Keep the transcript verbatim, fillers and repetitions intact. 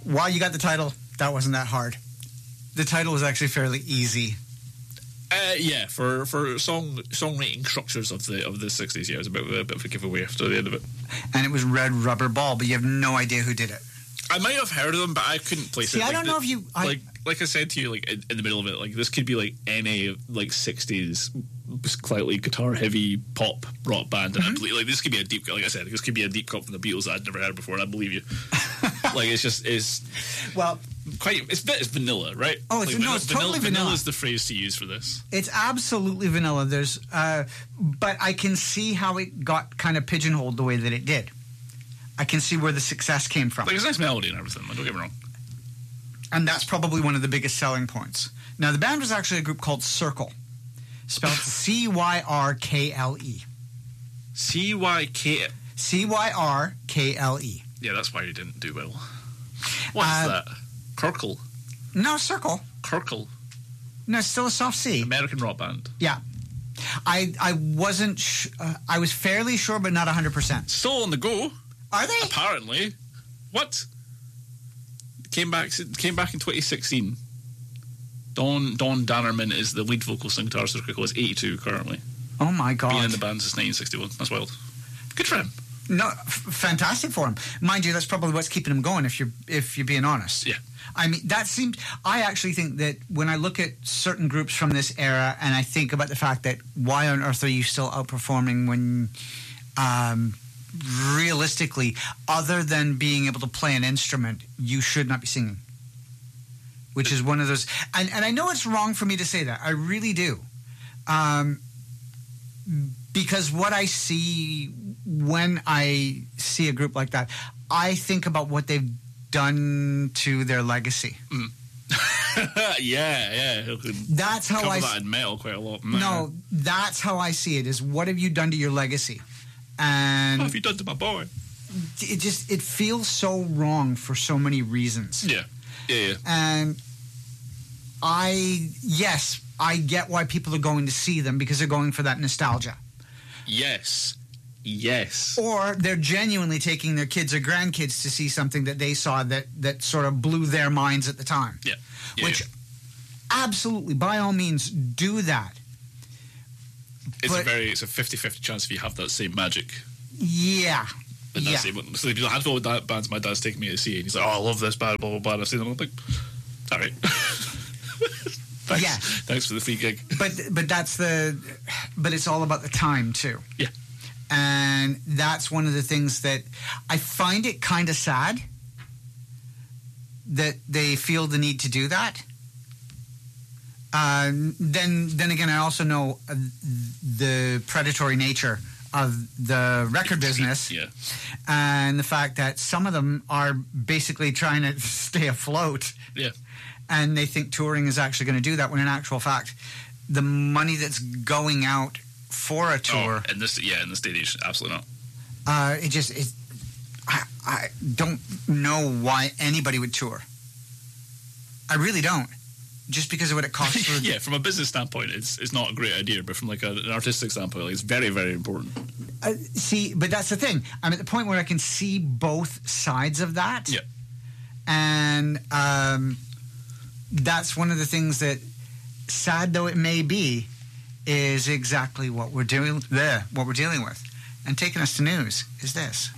while you got the title, that wasn't that hard. The title was actually fairly easy. Uh, yeah, for for song songwriting structures of the of the sixties, yeah, it was a bit, a bit of a giveaway after the end of it. And it was Red Rubber Ball, but you have no idea who did it. I might have heard of them, but I couldn't place See, it. I like don't the, know if you... I, like like I said to you, like in, in the middle of it, like this could be like any like sixties slightly guitar heavy pop rock band, and mm-hmm. I believe like this could be a deep, like I said, this could be a deep cut from the Beatles that I'd never heard before, and I believe you. Like it's just it's well quite it's it's vanilla, right? Oh, it's, like, no, vanilla, it's totally vanilla. vanilla. Vanilla is the phrase to use for this. It's absolutely vanilla. There's, uh, but I can see how it got kind of pigeonholed the way that it did. I can see where the success came from. Like it's a nice melody and everything. Don't get me wrong. And that's probably one of the biggest selling points. Now, the band was actually a group called Circle, spelled C Y R K L E. C Y K. C Y R K L E. Yeah, that's why you didn't do well. What's uh, that? Kirkle. No, Circle. Kirkle. No, it's still a soft C. American rock band. Yeah. I I wasn't... Sh- uh, I was fairly sure, but not one hundred percent. Still on the go. Are they? Apparently. What? Came back came back in twenty sixteen. Don Don Dannerman is the lead vocalist and guitarist of Kirkle. Is eighty-two currently. Oh my God. Been in the band since nineteen sixty-one. That's wild. Good for him. No, f- fantastic for him. Mind you, that's probably what's keeping him going. If you're if you're being honest. Yeah. I mean, that seemed. I actually think that when I look at certain groups from this era, and I think about the fact that why on earth are you still outperforming when, um, realistically, other than being able to play an instrument, you should not be singing. Which is one of those, and and I know it's wrong for me to say that. I really do. Um. Because what I see when I see a group like that, I think about what they've done to their legacy. Mm. yeah, yeah. That's how Cover I that in metal quite a lot. Man. No, that's how I see it. Is what have you done to your legacy? And what have you done to my boy? It just it feels so wrong for so many reasons. Yeah, yeah, yeah. And I yes. I get why people are going to see them because they're going for that nostalgia. Yes. Yes. Or they're genuinely taking their kids or grandkids to see something that they saw that, that sort of blew their minds at the time. Yeah. yeah Which, yeah. absolutely, by all means, do that. It's but, a very, it's a fifty-fifty chance if you have that same magic. Yeah. And yeah. that's it. So there's a handful of bands my dad's taking me to see, and he's like, oh, I love this band, blah, blah, blah. And I've seen them, and I'm like, all right. Thanks. Yeah. Thanks for the free gig. But but that's the but it's all about the time too. Yeah. And that's one of the things that I find it kind of sad that they feel the need to do that. Uh, then then again, I also know uh, the predatory nature of the record business. Yeah. And the fact that some of them are basically trying to stay afloat. Yeah. And they think touring is actually going to do that, when in actual fact, the money that's going out for a tour... Oh, in this, yeah, in this day and age, absolutely not. Uh, it just... It, I, I don't know why anybody would tour. I really don't. Just because of what it costs for... Yeah, from a business standpoint, it's it's not a great idea, but from like a, an artistic standpoint, like, it's very, very important. Uh, see, but that's the thing. I'm at the point where I can see both sides of that. Yeah. And... Um, that's one of the things that, sad though it may be, is exactly what we're doing there, what we're dealing with. And taking us to news is this.